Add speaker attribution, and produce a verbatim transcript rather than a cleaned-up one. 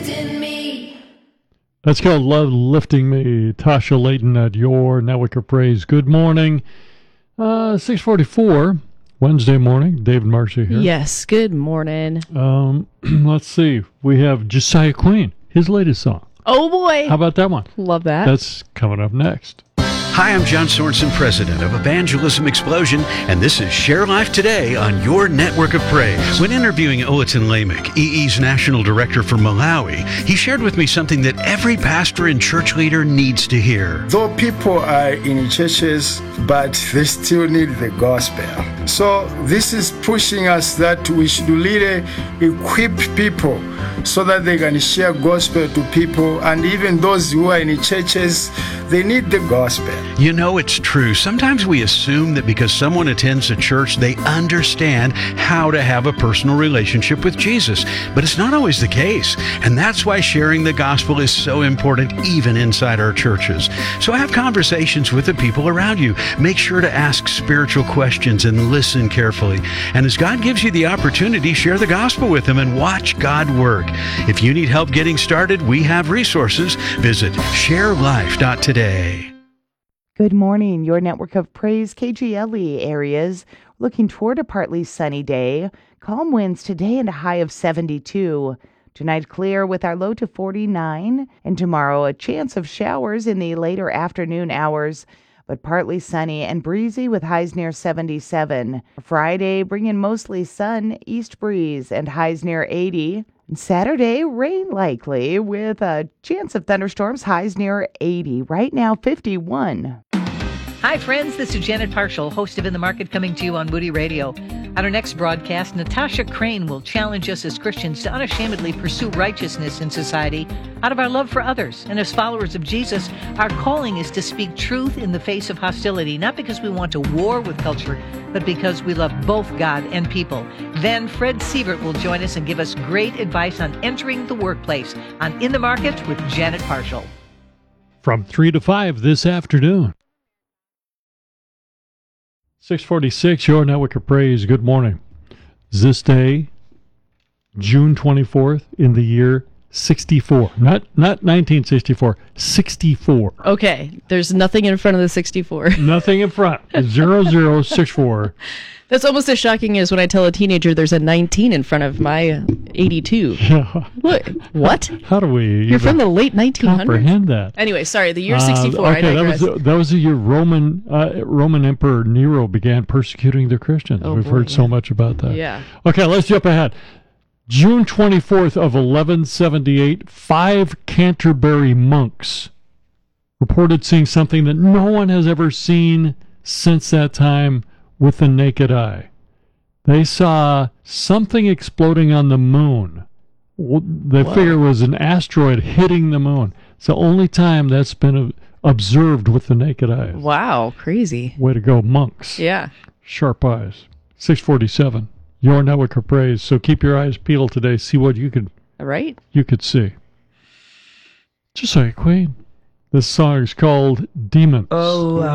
Speaker 1: lifting me.
Speaker 2: That's called Love Lifting Me. Tasha Layton at your Network of Praise. Good morning. Uh, six forty-four, Wednesday morning. David Marcy here.
Speaker 3: Yes, good morning.
Speaker 2: Um, let's see. We have Josiah Queen, his latest song.
Speaker 3: Oh, boy.
Speaker 2: How about that one?
Speaker 3: Love that.
Speaker 2: That's coming up next.
Speaker 4: Hi, I'm John Sorensen, president of Evangelism Explosion, and this is Share Life Today on your Network of Praise. When interviewing Olatin Lamech, E E's national director for Malawi, he shared with me something that every pastor and church leader needs to hear.
Speaker 5: Though people are in churches, but they still need the gospel. So this is pushing us that we should really equip people so that they can share gospel to people, and even those who are in churches, they need the gospel.
Speaker 4: You know, it's true. Sometimes we assume that because someone attends a church, they understand how to have a personal relationship with Jesus. But it's not always the case. And that's why sharing the gospel is so important, even inside our churches. So have conversations with the people around you. Make sure to ask spiritual questions and listen carefully. And as God gives you the opportunity, share the gospel with them and watch God work. If you need help getting started, we have resources. Visit share life dot today.
Speaker 6: Good morning. Your Network of Praise K G L E areas looking toward a partly sunny day. Calm winds today and a high of seventy-two. Tonight clear with our low to forty-nine. And tomorrow a chance of showers in the later afternoon hours, but partly sunny and breezy with highs near seventy-seven. Friday bringing mostly sun, east breeze, and highs near eighty. And Saturday, rain likely with a chance of thunderstorms, highs near eighty. Right now, fifty-one.
Speaker 7: Hi, friends. This is Janet Parshall, host of In the Market, coming to you on Moody Radio. On our next broadcast, Natasha Crane will challenge us as Christians to unashamedly pursue righteousness in society out of our love for others. And as followers of Jesus, our calling is to speak truth in the face of hostility, not because we want to war with culture, but because we love both God and people. Then Fred Sievert will join us and give us great advice on entering the workplace on In the Market with Janet Parshall.
Speaker 2: From three to five this afternoon. six forty-six, your Network of Praise. Good morning. This day, June twenty-fourth, in the year sixty-four. Not not nineteen sixty-four, sixty-four.
Speaker 3: Okay, there's nothing in front of the sixty-four.
Speaker 2: Nothing in front. zero zero six four.
Speaker 3: That's almost as shocking as when I tell a teenager there's a nineteen in front of my eighty-two.
Speaker 2: Yeah.
Speaker 3: What? What?
Speaker 2: How do we
Speaker 3: You're from the late nineteen hundreds?
Speaker 2: comprehend that?
Speaker 3: Anyway, sorry, the year sixty-four,
Speaker 2: Uh,
Speaker 3: I
Speaker 2: okay, that
Speaker 3: digress.
Speaker 2: was, that was the year Roman, uh, Roman Emperor Nero began persecuting the Christians.
Speaker 3: Oh,
Speaker 2: We've
Speaker 3: boy,
Speaker 2: heard
Speaker 3: yeah.
Speaker 2: so much about that.
Speaker 3: Yeah.
Speaker 2: Okay, let's jump ahead. June twenty-fourth of eleven seventy-eight, five Canterbury monks reported seeing something that no one has ever seen since that time with the naked eye. They saw something exploding on the moon. Well, they
Speaker 3: Wow.
Speaker 2: figure it was an asteroid hitting the moon. It's the only time that's been uh, observed with the naked eye.
Speaker 3: Wow, crazy.
Speaker 2: Way to go, monks.
Speaker 3: Yeah.
Speaker 2: Sharp eyes. six forty-seven. Your Network of Praise. So keep your eyes peeled today. See what you could
Speaker 3: All right.
Speaker 2: you could see. Just like Queen. This song is called Demons.
Speaker 8: Oh,